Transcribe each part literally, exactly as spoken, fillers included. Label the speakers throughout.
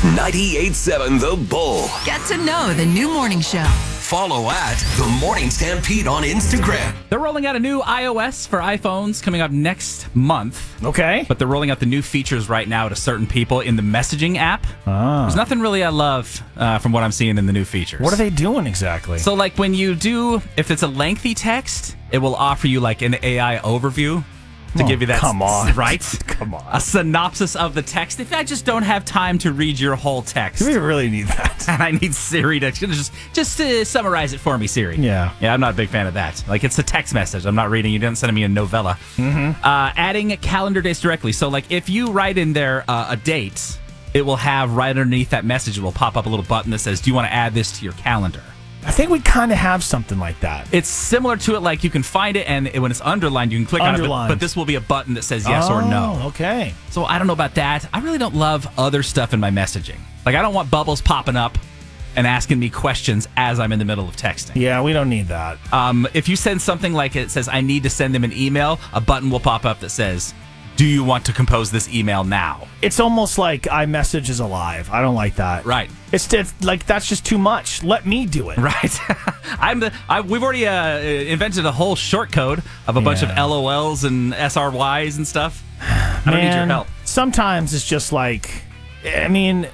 Speaker 1: ninety-eight point seven The Bull.
Speaker 2: Get to know the new morning show.
Speaker 1: Follow at The Morning Stampede on Instagram.
Speaker 3: They're rolling out a new iOS for iPhones coming up next month.
Speaker 4: Okay.
Speaker 3: But they're rolling out the new features right now to certain people in the messaging app.
Speaker 4: Ah.
Speaker 3: There's nothing really I love uh, from what I'm seeing in the new features.
Speaker 4: What are they doing exactly?
Speaker 3: So, like, when you do, if it's a lengthy text, it will offer you, like, an A I overview to
Speaker 4: Oh,
Speaker 3: give you that.
Speaker 4: come on.
Speaker 3: Right?
Speaker 4: Come on.
Speaker 3: A synopsis of the text. If I just don't have time to read your whole text.
Speaker 4: Do we really need that?
Speaker 3: And I need Siri to just just to summarize it for me, Siri.
Speaker 4: Yeah.
Speaker 3: Yeah, I'm not a big fan of that. Like, it's a text message. I'm not reading. You didn't send me a novella. Mm-hmm. Uh, adding calendar dates directly. So, like, if you write in there uh, a date, it will have right underneath that message, it will pop up a little button that says, do you want to add this to your calendar?
Speaker 4: I think we kind of have something like that.
Speaker 3: It's similar to it, like you can find it, and when it's underlined, you can click on it, but, but this will be a button that says yes
Speaker 4: oh,
Speaker 3: or no.
Speaker 4: Okay.
Speaker 3: So I don't know about that. I really don't love other stuff in my messaging. Like, I don't want bubbles popping up and asking me questions as I'm in the middle of texting.
Speaker 4: Yeah, we don't need that.
Speaker 3: Um, if you send something like it says, I need to send them an email, a button will pop up that says, do you want to compose this email now?
Speaker 4: It's almost like iMessage is alive. I don't like that.
Speaker 3: Right.
Speaker 4: It's, it's like, that's just too much. Let me do it.
Speaker 3: Right. I'm the. I, we've already uh, invented a whole short code of a bunch of
Speaker 4: Yeah.
Speaker 3: L O Ls and S R Ys and stuff. I don't need your
Speaker 4: Man,
Speaker 3: help.
Speaker 4: Sometimes it's just like, I mean,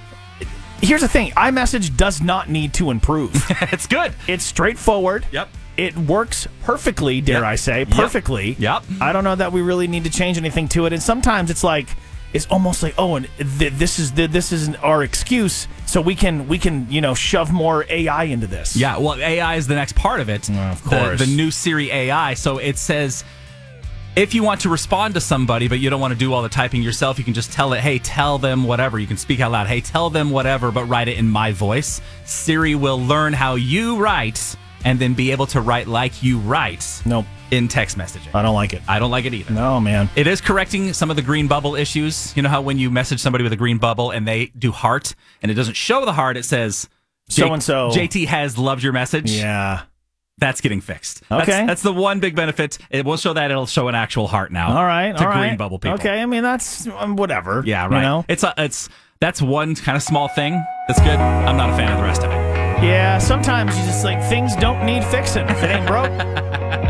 Speaker 4: here's the thing. iMessage does not need to improve.
Speaker 3: It's good.
Speaker 4: It's straightforward.
Speaker 3: Yep.
Speaker 4: It works perfectly, dare
Speaker 3: Yep.
Speaker 4: I say,
Speaker 3: Yep.
Speaker 4: perfectly.
Speaker 3: Yep.
Speaker 4: I don't know that we really need to change anything to it. And sometimes it's like, it's almost like, oh, and th- this is th- this is our excuse, so we can we can you know shove more A I into this.
Speaker 3: Yeah. Well, A I is the next part of it.
Speaker 4: of
Speaker 3: The-
Speaker 4: course.
Speaker 3: The, new Siri A I. So it says, if you want to respond to somebody, but you don't want to do all the typing yourself, you can just tell it, hey, tell them whatever. You can speak out loud. Hey, tell them whatever, but write it in my voice. Siri will learn how you write and then be able to write like you write
Speaker 4: Nope.
Speaker 3: in text messaging.
Speaker 4: I don't like it.
Speaker 3: I don't like it either.
Speaker 4: No, man.
Speaker 3: It is correcting some of the green bubble issues. You know how when you message somebody with a green bubble and they do heart and it doesn't show the heart, it says J-
Speaker 4: So-and-so.
Speaker 3: J T has loved your message.
Speaker 4: Yeah.
Speaker 3: That's getting fixed.
Speaker 4: Okay.
Speaker 3: That's, that's the one big benefit. It won't show that. It'll show an actual heart now.
Speaker 4: All right.
Speaker 3: To
Speaker 4: all right.
Speaker 3: green bubble people.
Speaker 4: Okay. I mean, that's um, whatever.
Speaker 3: Yeah, right.
Speaker 4: You know?
Speaker 3: It's a, it's that's one kind of small thing that's good. I'm not a fan of the rest of it.
Speaker 4: Yeah. Sometimes you just like things don't need fixing. If it ain't broke,